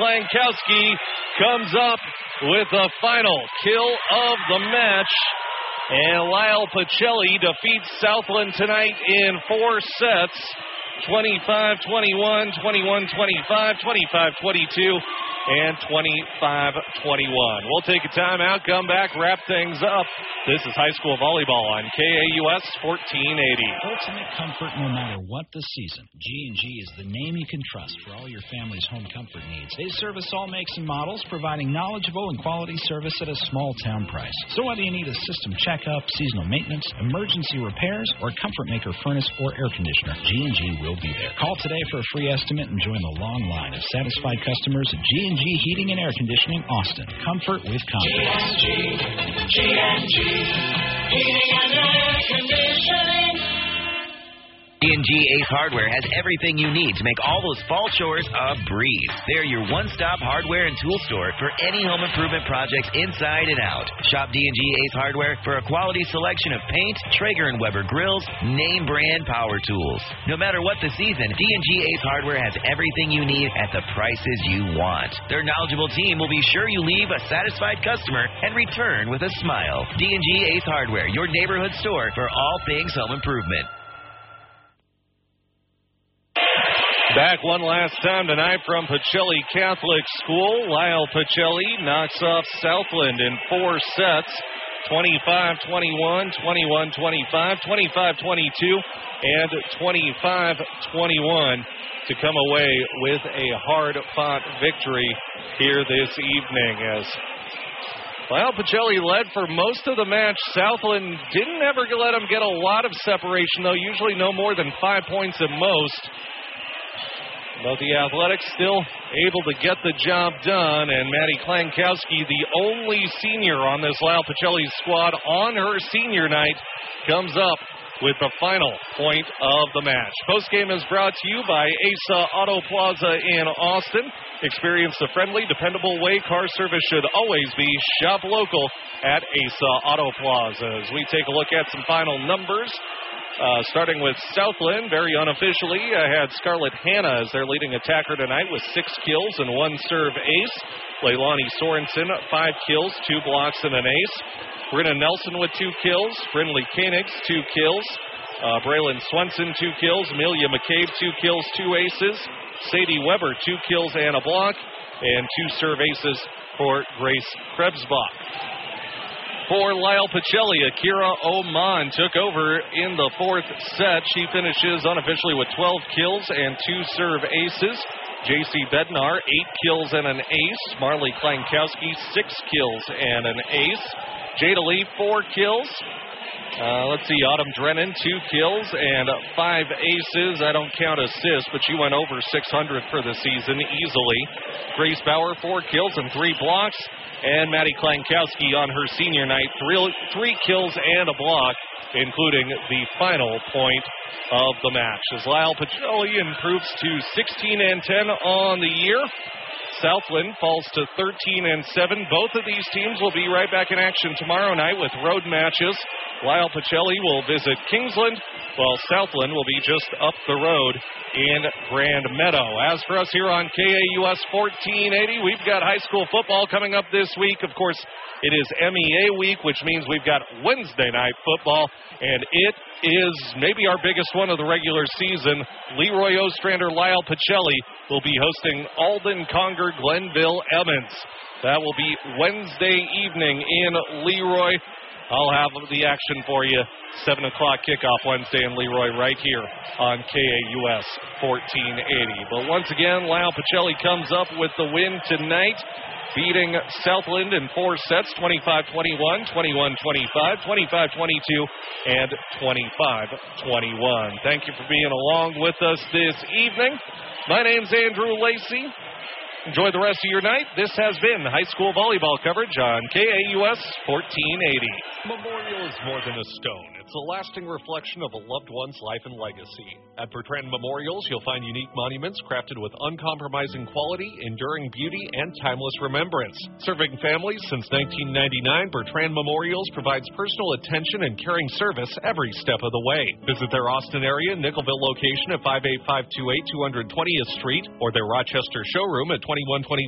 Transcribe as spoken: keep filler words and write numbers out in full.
Klankowski comes up with the final kill of the match. And Lyle Pacelli defeats Southland tonight in four sets. twenty-five twenty-one, twenty-one twenty-five, twenty-five twenty-two, and twenty-five twenty-one. We'll take a timeout, come back, wrap things up. This is high school volleyball on K A U S fourteen eighty. Ultimate comfort no matter what the season. G and G is the name you can trust for all your family's home comfort needs. They service all makes and models, providing knowledgeable and quality service at a small town price. So whether you need a system checkup, seasonal maintenance, emergency repairs, or comfort maker furnace or air conditioner, G and G will be there. Call today for a free estimate and join the long line of satisfied customers at G and G Heating and Air Conditioning, Austin. Comfort with confidence. G and G, G and G, Heating and Air Conditioning. G and G Ace Hardware has everything you need to make all those fall chores a breeze. They're your one-stop hardware and tool store for any home improvement projects inside and out. Shop D and G Ace Hardware for a quality selection of paint, Traeger and Weber grills, name brand power tools. No matter what the season, D and G Ace Hardware has everything you need at the prices you want. Their knowledgeable team will be sure you leave a satisfied customer and return with a smile. D and G Ace Hardware, your neighborhood store for all things home improvement. Back one last time tonight from Pacelli Catholic School. Lyle Pacelli knocks off Southland in four sets, twenty-five twenty-one, twenty-one twenty-five, twenty-five twenty-two, and twenty-five twenty-one to come away with a hard-fought victory here this evening. As Lyle Pacelli led for most of the match, Southland didn't ever let him get a lot of separation, though, usually no more than five points at most. But the Athletics still able to get the job done, and Maddie Klankowski, the only senior on this Lyle Pacelli squad on her senior night, comes up with the final point of the match. Postgame is brought to you by Asa Auto Plaza in Austin. Experience the friendly, dependable way car service should always be. Shop local at Asa Auto Plaza. As we take a look at some final numbers, Uh, starting with Southland, very unofficially, uh, had Scarlett Hanna as their leading attacker tonight with six kills and one serve ace. Leilani Sorensen, five kills, two blocks, and an ace. Brenna Nelson with two kills. Brindley Koenigs, two kills. Uh, Braylon Swenson, two kills. Amelia McCabe, two kills, two aces. Sadie Weber, two kills and a block. And two serve aces for Grace Krebsbach. For Lyle Pacelli, Akira Oman took over in the fourth set. She finishes unofficially with twelve kills and two serve aces. J C Bednar, eight kills and an ace. Marley Klankowski, six kills and an ace. Jada Lee, four kills. Uh, let's see, Autumn Drennan, two kills and five aces. I don't count assists, but she went over six hundred for the season easily. Grace Bauer, four kills and three blocks. And Maddie Klankowski on her senior night, three, three kills and a block, including the final point of the match. As Lyle Pacelli improves to sixteen and ten on the year, Southland falls to thirteen and seven. Both of these teams will be right back in action tomorrow night with road matches. Lyle Pacelli will visit Kingsland, while Southland will be just up the road in Grand Meadow. As for us here on K A U S fourteen eighty, we've got high school football coming up this week. Of course, it is M E A week, which means we've got Wednesday night football, and it is maybe our biggest one of the regular season. Leroy Ostrander, Lyle Pacelli will be hosting Alden Conger, Glenville Emmons. That will be Wednesday evening in Leroy. I'll have the action for you. seven o'clock kickoff Wednesday in Leroy right here on K A U S fourteen eighty. But once again, Lyle Pacelli comes up with the win tonight, beating Southland in four sets, twenty-five twenty-one, twenty-one twenty-five, twenty-five twenty-two, and twenty-five twenty-one. Thank you for being along with us this evening. My name's Andrew Lacey. Enjoy the rest of your night. This has been high school volleyball coverage on K A U S fourteen eighty. Memorial is more than a stone. It's a lasting reflection of a loved one's life and legacy. At Bertrand Memorials, you'll find unique monuments crafted with uncompromising quality, enduring beauty, and timeless remembrance. Serving families since nineteen ninety-nine, Bertrand Memorials provides personal attention and caring service every step of the way. Visit their Austin area, Nickelville location at five eight five two eight two hundred twentieth Street or their Rochester showroom at twenty-one twenty